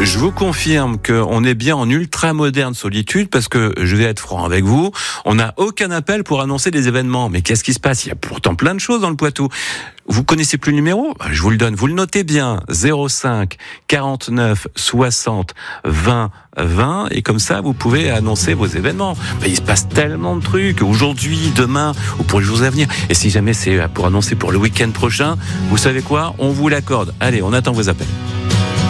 Je vous confirme qu'on est bien en ultra moderne solitude parce que, je vais être franc avec vous, on n'a aucun appel pour annoncer des événements. Mais qu'est-ce qui se passe? Il y a pourtant plein de choses dans le Poitou. Vous connaissez plus le numéro? Je vous le donne. Vous le notez bien. 05 49 60 20 20. Et comme ça, vous pouvez annoncer vos événements. Mais il se passe tellement de trucs aujourd'hui, demain ou pour les jours à venir. Et si jamais c'est pour annoncer pour le week-end prochain, vous savez quoi? On vous l'accorde. Allez, on attend vos appels.